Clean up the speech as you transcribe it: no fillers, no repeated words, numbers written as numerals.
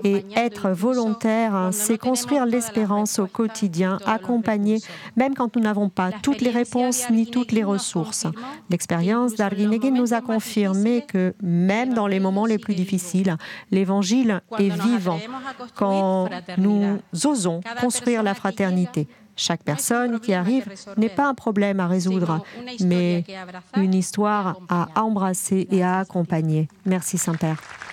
Et être volontaire, c'est construire l'espérance au quotidien, accompagner, même quand nous n'avons pas toutes les réponses ni toutes les ressources. L'expérience d'Arguinéguín nous a confirmé que même dans les moments les plus difficiles, l'Évangile est vivant quand nous osons construire la fraternité. Chaque personne qui arrive n'est pas un problème à résoudre, mais une histoire à embrasser et à accompagner. Merci Saint-Père.